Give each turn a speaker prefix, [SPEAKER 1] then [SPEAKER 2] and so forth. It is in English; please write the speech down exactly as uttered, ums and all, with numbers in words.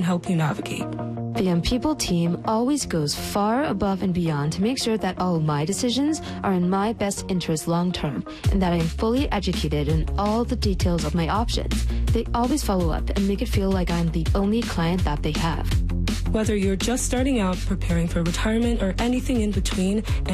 [SPEAKER 1] help you navigate.
[SPEAKER 2] The Young People team always goes far above and beyond to make sure that all of my decisions are in my best interest long term and that I am fully educated in all the details of my options. They always follow up and make it feel like I'm the only client that they have.
[SPEAKER 1] Whether you're just starting out, preparing for retirement, or anything in between,